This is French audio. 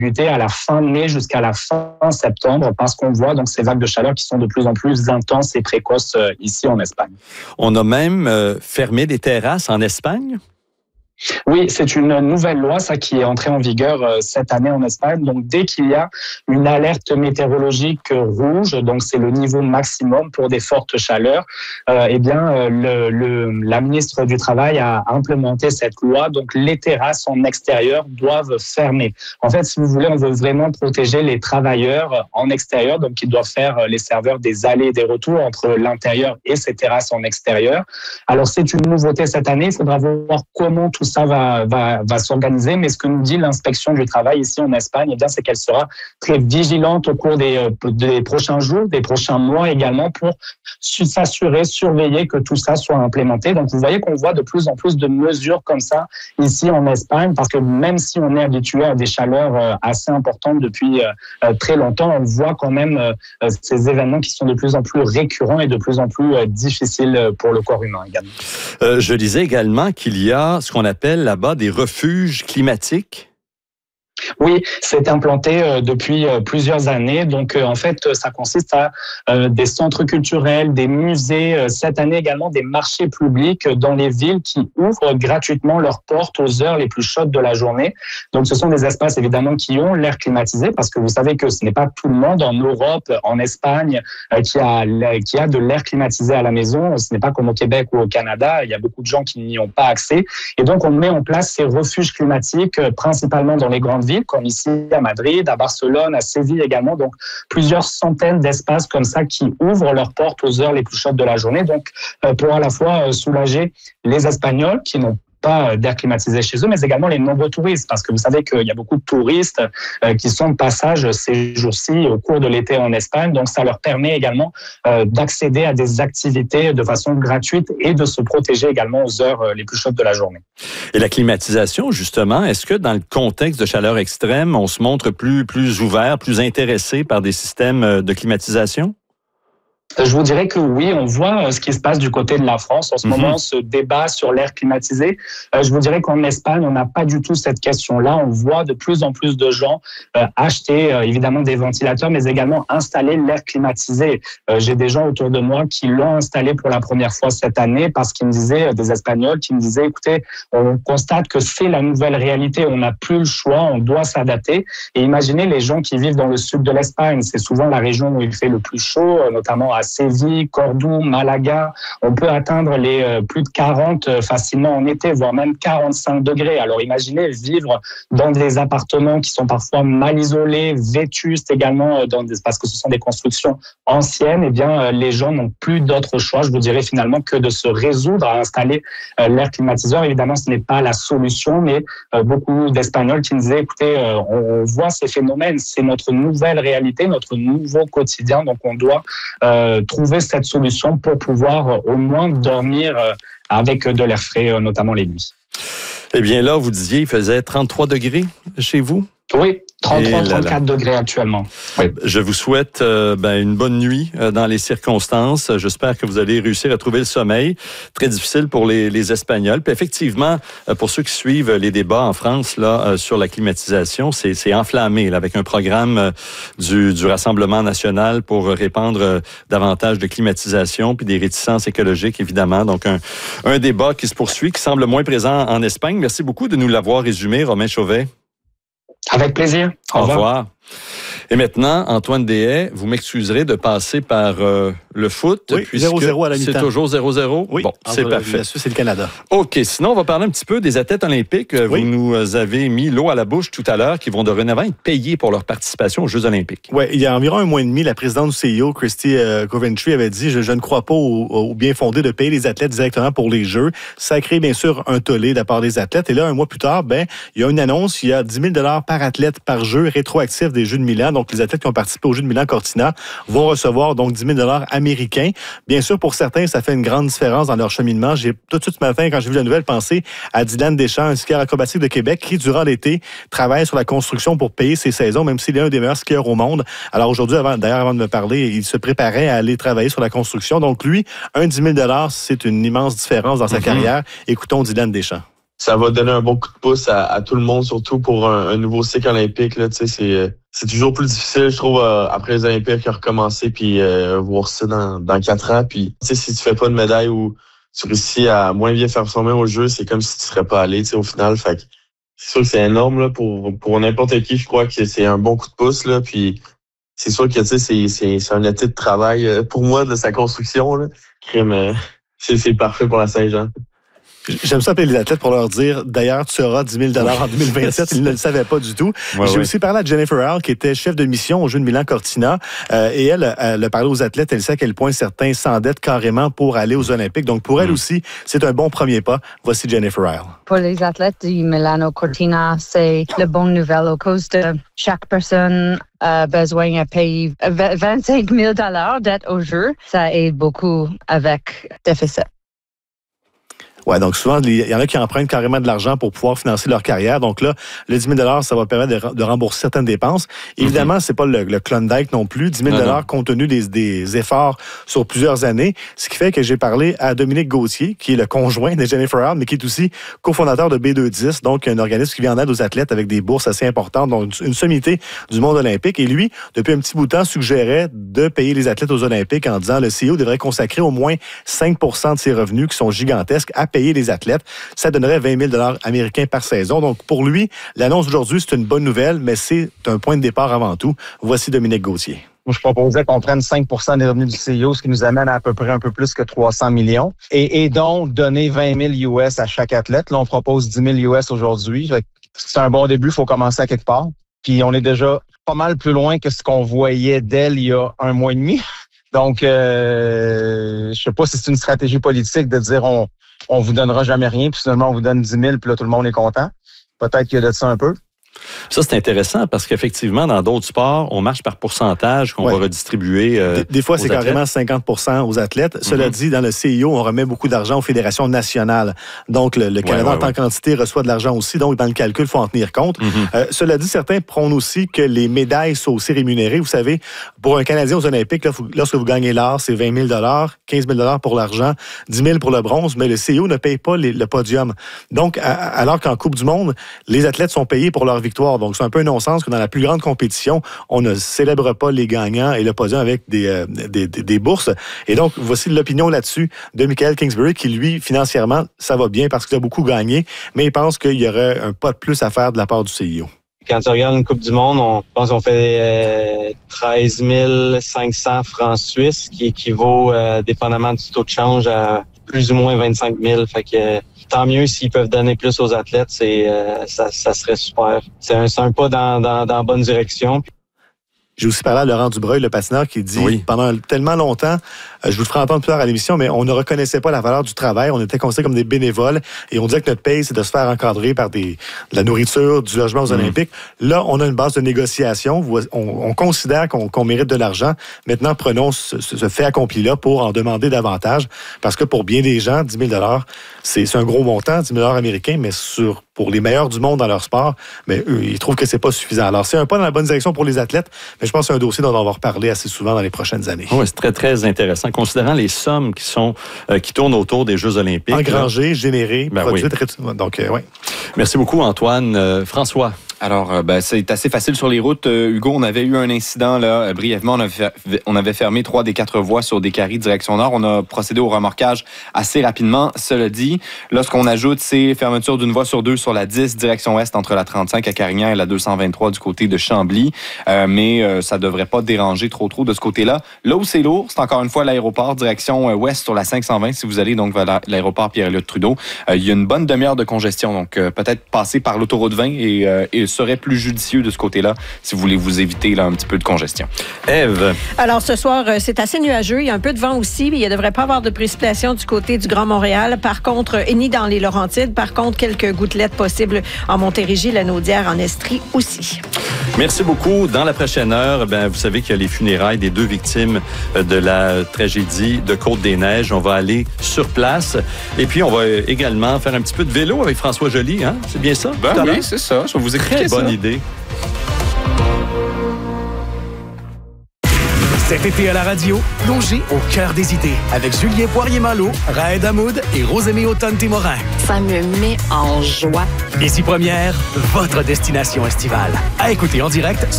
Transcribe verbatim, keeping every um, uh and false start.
débuter à la fin mai jusqu'à la fin septembre parce qu'on voit donc ces vagues de chaleur qui sont de plus en plus intenses et précoces euh, ici en Espagne. On a même euh, fermé des terrasses en Espagne? Oui, c'est une nouvelle loi, ça, qui est entrée en vigueur euh, cette année en Espagne. Donc, dès qu'il y a une alerte météorologique rouge, donc c'est le niveau maximum pour des fortes chaleurs, euh, eh bien, euh, le, le, la ministre du Travail a implémenté cette loi. Donc, les terrasses en extérieur doivent fermer. En fait, si vous voulez, on veut vraiment protéger les travailleurs en extérieur, donc ils doivent faire les serveurs des allers et des retours entre l'intérieur et ces terrasses en extérieur. Alors, c'est une nouveauté cette année. Il faudra voir comment tout ça va, va, va s'organiser, mais ce que nous dit l'inspection du travail ici en Espagne, eh bien, c'est qu'elle sera très vigilante au cours des, des prochains jours, des prochains mois également, pour s'assurer, surveiller que tout ça soit implémenté. Donc, vous voyez qu'on voit de plus en plus de mesures comme ça ici en Espagne, parce que même si on est habitué à des chaleurs assez importantes depuis très longtemps, on voit quand même ces événements qui sont de plus en plus récurrents et de plus en plus difficiles pour le corps humain également. Euh, je disais également qu'il y a ce qu'on appelle là-bas des refuges climatiques. Oui, c'est implanté euh, depuis euh, plusieurs années. Donc, euh, en fait, ça consiste à euh, des centres culturels, des musées, euh, cette année également des marchés publics dans les villes qui ouvrent gratuitement leurs portes aux heures les plus chaudes de la journée. Donc, ce sont des espaces, évidemment, qui ont l'air climatisé parce que vous savez que ce n'est pas tout le monde en Europe, en Espagne, euh, qui a, qui a de l'air climatisé à la maison. Ce n'est pas comme au Québec ou au Canada. Il y a beaucoup de gens qui n'y ont pas accès. Et donc, on met en place ces refuges climatiques, euh, principalement dans les grandes villes, comme ici à Madrid, à Barcelone, à Séville également. Donc, plusieurs centaines d'espaces comme ça qui ouvrent leurs portes aux heures les plus chaudes de la journée. Donc, euh, pour à la fois euh, soulager les Espagnols qui n'ont pas d'air climatisé chez eux, mais également les nombreux touristes, parce que vous savez qu'il y a beaucoup de touristes euh, qui sont de passage ces jours-ci au cours de l'été en Espagne, donc ça leur permet également euh, d'accéder à des activités de façon gratuite et de se protéger également aux heures euh, les plus chaudes de la journée. Et la climatisation, justement, est-ce que dans le contexte de chaleur extrême, on se montre plus, plus ouvert, plus intéressé par des systèmes de climatisation? Je vous dirais que oui, on voit ce qui se passe du côté de la France en ce mm-hmm. moment, ce débat sur l'air climatisé. Je vous dirais qu'en Espagne, on n'a pas du tout cette question-là. On voit de plus en plus de gens acheter évidemment des ventilateurs, mais également installer l'air climatisé. J'ai des gens autour de moi qui l'ont installé pour la première fois cette année parce qu'ils me disaient, des Espagnols, qui me disaient, écoutez, on constate que c'est la nouvelle réalité. On n'a plus le choix, on doit s'adapter. Et imaginez les gens qui vivent dans le sud de l'Espagne. C'est souvent la région où il fait le plus chaud, notamment à Séville, Cordoue, Malaga. On peut atteindre les euh, plus de quarante euh, facilement en été, voire même quarante-cinq degrés. Alors imaginez vivre dans des appartements qui sont parfois mal isolés, vétustes également, euh, dans des, parce que ce sont des constructions anciennes. Eh bien, euh, les gens n'ont plus d'autre choix, je vous dirais finalement, que de se résoudre à installer euh, l'air climatiseur. Évidemment, ce n'est pas la solution, mais euh, beaucoup d'Espagnols qui me disaient, écoutez, euh, on, on voit ces phénomènes, c'est notre nouvelle réalité, notre nouveau quotidien, donc on doit euh, trouver cette solution pour pouvoir euh, au moins dormir euh, avec de l'air frais, euh, notamment les nuits. Eh bien là, vous disiez, il faisait trente-trois degrés chez vous? Oui, trente-trois à trente-quatre degrés actuellement. Oui. Je vous souhaite euh, ben, une bonne nuit euh, dans les circonstances. J'espère que vous allez réussir à trouver le sommeil. Très difficile pour les, les Espagnols. Puis effectivement, euh, pour ceux qui suivent les débats en France là euh, sur la climatisation, c'est, c'est enflammé là, avec un programme euh, du, du Rassemblement national pour répandre euh, davantage de climatisation puis des réticences écologiques, évidemment. Donc, un, un débat qui se poursuit, qui semble moins présent en Espagne. Merci beaucoup de nous l'avoir résumé, Romain Chauvet. Avec plaisir. Au, Au revoir. revoir. Et maintenant, Antoine Deshaies, vous m'excuserez de passer par euh, le foot. Oui, zéro zéro à la mi-temps. C'est toujours zéro zéro? Oui, bon, c'est parfait. La Suisse et le Canada. OK, sinon, on va parler un petit peu des athlètes olympiques. Oui. Vous nous avez mis l'eau à la bouche tout à l'heure, qui vont dorénavant être payés pour leur participation aux Jeux olympiques. Oui, il y a environ un mois et demi, la présidente du C I O, Christy euh, Coventry, avait dit je, « Je ne crois pas au, au bien fondé de payer les athlètes directement pour les Jeux. » Ça a créé, bien sûr, un tollé de la part des athlètes. Et là, un mois plus tard, ben, il y a une annonce, il y a dix mille dollars par athlète par jeu rétroactif des Jeux de Milan. Donc, les athlètes qui ont participé aux Jeux de Milan-Cortina vont recevoir donc dix mille dollars américains. Bien sûr, pour certains, ça fait une grande différence dans leur cheminement. J'ai tout de suite ce matin, quand j'ai vu la nouvelle, pensé à Dylan Deschamps, un skieur acrobatique de Québec, qui, durant l'été, travaille sur la construction pour payer ses saisons, même s'il est un des meilleurs skieurs au monde. Alors aujourd'hui, avant, d'ailleurs, avant de me parler, il se préparait à aller travailler sur la construction. Donc lui, un dix mille dollars, c'est une immense différence dans sa mm-hmm. carrière. Écoutons Dylan Deschamps. ça va donner un bon coup de pouce à, à tout le monde, surtout pour un, un nouveau cycle olympique. Là, tu sais, c'est, c'est toujours plus difficile, je trouve, euh, après les Olympiques, à recommencer puis euh, voir ça dans, dans quatre ans. Puis, tu sais, si tu fais pas de médaille ou tu réussis à moins bien performer au jeu, c'est comme si tu serais pas allé, tu sais, au final. Fait que c'est sûr que c'est énorme là, pour, pour n'importe qui. Je crois que c'est un bon coup de pouce. Là, puis c'est sûr que tu sais, c'est, c'est, c'est un été de travail euh, pour moi de sa construction. Là. Crime, euh, c'est, c'est parfait pour la Saint-Jean. J'aime ça appeler les athlètes pour leur dire, d'ailleurs, tu auras dix mille dollars en deux mille vingt-sept. Ils ne le savaient pas du tout. Ouais, J'ai ouais. aussi parlé à Jennifer Howell, qui était chef de mission au Jeux de Milan-Cortina. Euh, et elle, elle a parlé aux athlètes. Elle sait à quel point certains s'endettent carrément pour aller aux Olympiques. Donc, pour elle mmh. aussi, c'est un bon premier pas. Voici Jennifer Howell. Pour les athlètes du Milano-Cortina, c'est la bonne nouvelle à cause de chaque personne a besoin de payer vingt-cinq mille dollars d'aide au jeu. Ça aide beaucoup avec déficit. Ouais, donc souvent, il y en a qui empruntent carrément de l'argent pour pouvoir financer leur carrière. Donc là, le dix mille dollars, ça va permettre de, de rembourser certaines dépenses. Évidemment, mm-hmm. c'est pas le, le Klondike non plus. dix mille dollars compte tenu des, des efforts sur plusieurs années. Ce qui fait que j'ai parlé à Dominique Gauthier, qui est le conjoint de Jennifer Howell, mais qui est aussi cofondateur de B deux dix, donc un organisme qui vient en aide aux athlètes avec des bourses assez importantes, donc une, une sommité du monde olympique. Et lui, depuis un petit bout de temps, suggérait de payer les athlètes aux Olympiques en disant le C E O devrait consacrer au moins cinq pour cent de ses revenus, qui sont gigantesques, à payer les athlètes. Ça donnerait vingt mille dollars américains par saison. Donc, pour lui, l'annonce d'aujourd'hui, c'est une bonne nouvelle, mais c'est un point de départ avant tout. Voici Dominique Gauthier. Moi, je proposais qu'on prenne cinq pour cent des revenus du C E O, ce qui nous amène à à peu près un peu plus que trois cents millions. Et, et donc, donner vingt mille U S à chaque athlète. Là, on propose dix mille U S aujourd'hui. C'est un bon début, il faut commencer à quelque part. Puis, on est déjà pas mal plus loin que ce qu'on voyait d'elle il y a un mois et demi. Donc, euh, je sais pas si c'est une stratégie politique de dire on on vous donnera jamais rien, puis finalement, on vous donne dix mille, puis là, tout le monde est content. Peut-être qu'il y a de ça un peu. Ça, c'est intéressant parce qu'effectivement, dans d'autres sports, on marche par pourcentage qu'on ouais. va redistribuer. Euh, des, des fois, c'est athlètes. Carrément cinquante pour cent aux athlètes. Mm-hmm. Cela dit, dans le C I O, on remet beaucoup d'argent aux fédérations nationales. Donc, le, le Canada, ouais, ouais, en tant ouais. qu'entité, reçoit de l'argent aussi. Donc, dans le calcul, il faut en tenir compte. Mm-hmm. Euh, cela dit, certains prônent aussi que les médailles soient aussi rémunérées. Vous savez, pour un Canadien aux Olympiques, là, lorsque vous gagnez l'or, c'est vingt mille dollars, quinze mille dollars pour l'argent, dix mille pour le bronze, mais le C I O ne paye pas les, le podium. Donc, à, alors qu'en Coupe du Monde, les athlètes sont payés pour leur victoire. Donc, c'est un peu un non-sens que dans la plus grande compétition, on ne célèbre pas les gagnants et le podium avec des, euh, des, des, des bourses. Et donc, voici l'opinion là-dessus de Michael Kingsbury qui, lui, financièrement, ça va bien parce qu'il a beaucoup gagné, mais il pense qu'il y aurait un pas de plus à faire de la part du C I O. Quand tu regardes une Coupe du Monde, on pense qu'on fait euh, treize mille cinq cents francs suisses, qui équivaut, euh, dépendamment du taux de change, à plus ou moins vingt-cinq mille. Fait que euh, tant mieux s'ils peuvent donner plus aux athlètes, c'est euh, ça, ça serait super. C'est un, c'est un pas dans, dans, dans la bonne direction. J'ai aussi parlé à Laurent Dubreuil, le patineur, qui dit, oui. pendant tellement longtemps, euh, je vous le ferai entendre plus tard à l'émission, mais on ne reconnaissait pas la valeur du travail. On était considérés comme des bénévoles et on disait que notre paye, c'est de se faire encadrer par des, de la nourriture, du logement aux mmh. Olympiques. Là, on a une base de négociation. On, on considère qu'on, qu'on mérite de l'argent. Maintenant, prenons ce, ce fait accompli-là pour en demander davantage. Parce que pour bien des gens, dix mille dollars, c'est, c'est un gros montant, dix mille dollars américains, mais sur, pour les meilleurs du monde dans leur sport, mais eux, ils trouvent que c'est pas suffisant. Alors, c'est un pas dans la bonne direction pour les athlètes, mais je pense que c'est un dossier dont on va reparler assez souvent dans les prochaines années. Oui, c'est très, très intéressant. Considérant les sommes qui sont euh, qui tournent autour des Jeux olympiques. Engrangées, générées, ben produites. Oui. Donc, euh, oui. Merci beaucoup, Antoine. Euh, François. Alors, euh, ben, c'est assez facile sur les routes. Euh, Hugo, on avait eu un incident, là, euh, brièvement. On avait, fer- on avait fermé trois des quatre voies sur Descaries, direction nord. On a procédé au remorquage assez rapidement. Cela dit, là, ce qu'on ajoute, c'est fermeture d'une voie sur deux sur la dix, direction ouest, entre la trente-cinq à Carignan et la deux cent vingt-trois du côté de Chambly. Euh, mais euh, ça devrait pas déranger trop trop de ce côté-là. Là où c'est lourd, c'est encore une fois l'aéroport, direction euh, ouest sur la cinq cent vingt. Si vous allez donc vers l'aéroport Pierre-Éliott Trudeau, euh, il y a une bonne demi-heure de congestion. Donc, euh, peut-être passer par l'autoroute vingt et, euh, et serait plus judicieux de ce côté-là si vous voulez vous éviter là, un petit peu de congestion. Ève. Alors, ce soir, c'est assez nuageux. Il y a un peu de vent aussi, mais il ne devrait pas avoir de précipitations du côté du Grand Montréal. Par contre, et ni dans les Laurentides. Par contre, quelques gouttelettes possibles en Montérégie, la Naudière, en Estrie aussi. Merci beaucoup. Dans la prochaine heure, ben, vous savez qu'il y a les funérailles des deux victimes de la tragédie de Côte-des-Neiges. On va aller sur place. Et puis, on va également faire un petit peu de vélo avec François Joly. Hein? C'est bien ça? Ben oui, c'est ça. Je vais vous expliquer ça. Très bonne idée. Cet été à la radio, plongez au cœur des idées avec Julien Poirier-Malo, Raed Hamoud et Rosemée Automne-Témorin. Ça me met en joie. Ici Première, votre destination estivale. À écouter en direct sur